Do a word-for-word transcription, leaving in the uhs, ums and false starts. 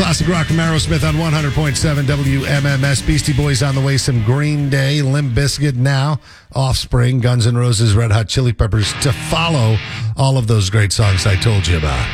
Classic rock from Aerosmith on one hundred point seven W M M S. Beastie Boys on the way, some Green Day, Limp Bizkit now, Offspring, Guns N' Roses, Red Hot Chili Peppers to follow all of those great songs I told you about.